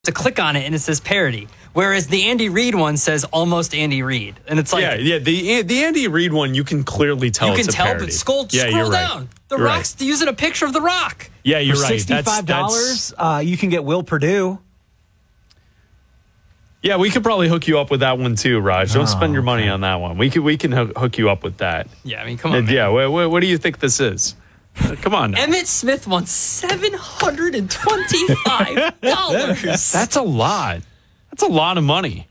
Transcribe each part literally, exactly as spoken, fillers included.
to click on it and it says parody. Whereas the Andy Reid one says almost Andy Reid. And it's like... Yeah, yeah. The the Andy Reid one, you can clearly tell you it's can a tell, parody. but scroll, yeah, scroll you're down. Right. The you're Rock's right. using a picture of The Rock. Yeah, you're For right. sixty-five dollars, uh, you can get Will Perdue. Yeah, we could probably hook you up with that one too, Raj. Don't Oh, spend your money okay. on that one. We could we can hook, hook you up with that. Yeah, I mean, come on, And, man. yeah, what, what, what do you think this is? Uh, come on now. Emmett Smith won seven hundred twenty-five dollars. That's a lot. That's a lot of money.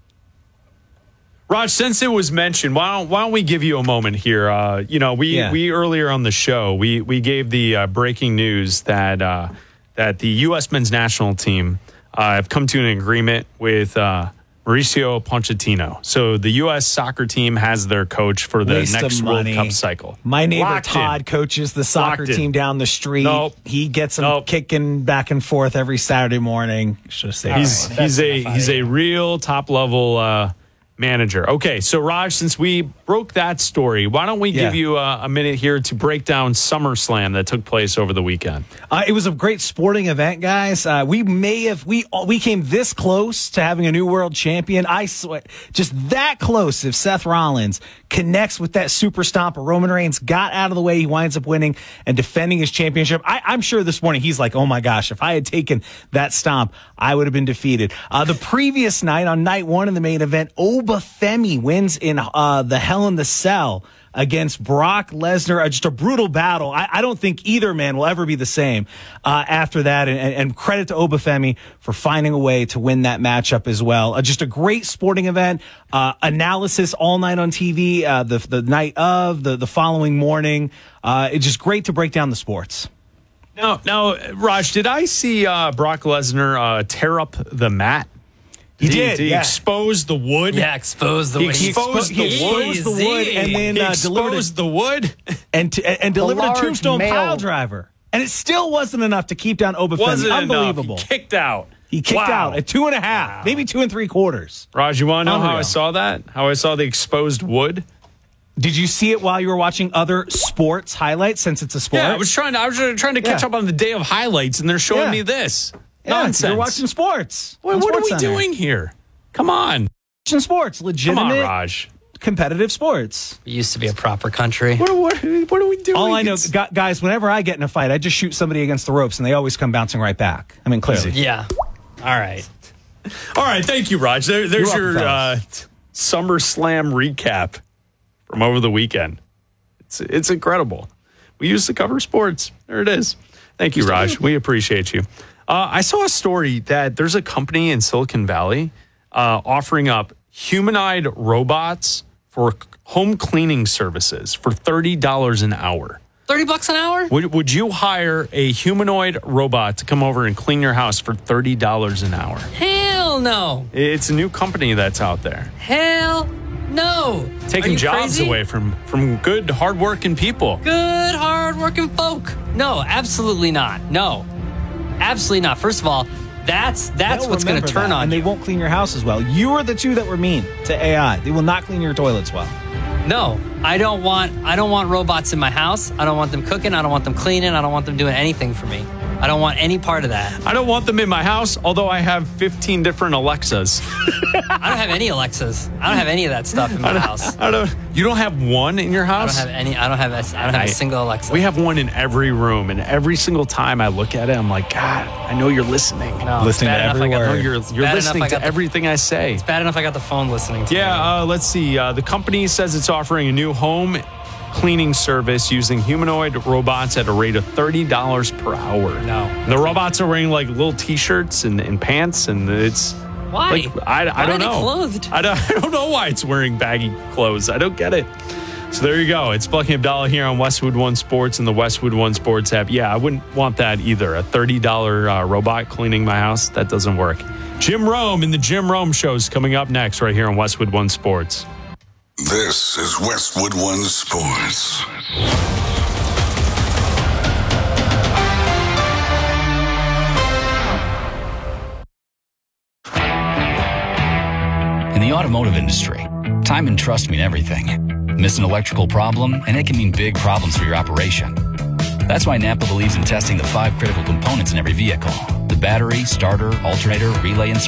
Raj, since it was mentioned, why don't why don't we give you a moment here? Uh, you know, we Yeah. we earlier on the show we we gave the uh, breaking news that uh, that the U S men's national team uh, have come to an agreement with uh, Mauricio Pochettino. So the U S soccer team has their coach for the Waste next of World money. Cup cycle. My neighbor Locked in. Todd coaches the soccer Locked in. team down the street. Nope. He gets them Nope. kicking back and forth every Saturday morning. Should have said He's that. he's a he's a real top level uh, manager. Okay, so Raj, since we broke that story, why don't we Yeah. give you a, a minute here to break down SummerSlam that took place over the weekend? Uh, it was a great sporting event, guys. Uh, we may have we we came this close to having a new world champion. I swear, just that close. If Seth Rollins connects with that super stomper, Roman Reigns got out of the way, he winds up winning and defending his championship. I, I'm sure this morning he's like, "Oh my gosh, if I had taken that stomp, I would have been defeated." Uh, the previous night, on night one in the main event, Obafemi wins in uh, the Hell in the Cell against Brock Lesnar. Uh, just a brutal battle. I, I don't think either man will ever be the same uh, after that. And, and, and credit to Obafemi for finding a way to win that matchup as well. Uh, just a great sporting event. Uh, analysis all night on T V, uh, the the night of, the, the following morning. Uh, it's just great to break down the sports. Now, now, Raj, did I see uh, Brock Lesnar uh, tear up the mat? He Did did, Did he yeah. expose the wood? Yeah, expose the He wood. exposed He the wood. exposed the wood and then He uh, delivered exposed a, the wood. and, t- and delivered a large tombstone male- pile driver. And it still wasn't enough to keep down Obafemi. Wasn't Unbelievable. enough. He kicked out. He kicked Wow. out at two and a half, maybe two and three quarters. Raj, you want to know how I Unreal. saw that? How I saw the exposed wood? Did you see it while you were watching other sports highlights? Since it's a sport, Yeah, I was trying to. I was trying to catch Yeah. up on the day of highlights, and they're showing Yeah. me this Yeah, nonsense. You're watching sports. What, on what are we SportsCenter. doing here? Come on, Watching sports, come legitimate, on, Raj. competitive sports. We used to be a proper country. What, what, what are we doing? All I know, It's- gu- guys, whenever I get in a fight, I just shoot somebody against the ropes, and they always come bouncing right back. I mean, clearly. Yeah. All right. All right, thank you, Raj. There, there's You're your welcome, uh, SummerSlam recap from over the weekend. It's it's incredible. We used to cover sports. There it is. Thank you, Raj. We appreciate you. Uh, I saw a story that there's a company in Silicon Valley uh, offering up humanoid robots for home cleaning services for thirty dollars an hour. thirty bucks an hour? Would, would you hire a humanoid robot to come over and clean your house for thirty dollars an hour? Hell no. It's a new company that's out there. Hell no. Are Taking you jobs crazy? away from, from good, hardworking people. Good, hardworking folk. No, absolutely not. No. Absolutely not. First of all, that's that's They'll what's going to remember turn that, on and you. they won't clean your house as well. You are the two that were mean to A I. They will not clean your toilets well. No, I don't want I don't want robots in my house. I don't want them cooking. I don't want them cleaning. I don't want them doing anything for me. I don't want any part of that. I don't want them in my house, although I have fifteen different Alexas. I don't have any Alexas. I don't have any of that stuff in my house. I don't. You don't have one in your I house? don't have any. I don't have. A, I don't have I- a single Alexa. We have one in every room, and every single time I look at it, I'm like, God, I know you're listening. No, it's Listening bad to enough every I got word. the- No, you're it's you're bad listening enough I to got the- everything I say. It's bad enough I got the phone listening to me. Yeah, uh, let's see. Uh, the company says it's offering a new home cleaning service using humanoid robots at a rate of thirty dollars per hour. No. The robots are wearing like little T-shirts and, and pants, and it's Why? like I, I Why don't are they know. clothed? I don't, I don't know why it's wearing baggy clothes. I don't get it. So there you go. It's Bucky Abdallah here on Westwood One Sports and the Westwood One Sports app. Yeah, I wouldn't want that either. A thirty dollars uh, robot cleaning my house, that doesn't work. Jim Rome and the Jim Rome Show is coming up next right here on Westwood One Sports. This is Westwood One Sports. In the automotive industry, time and trust mean everything. Miss an electrical problem, and it can mean big problems for your operation. That's why Napa believes in testing the five critical components in every vehicle: the battery, starter, alternator, relay, and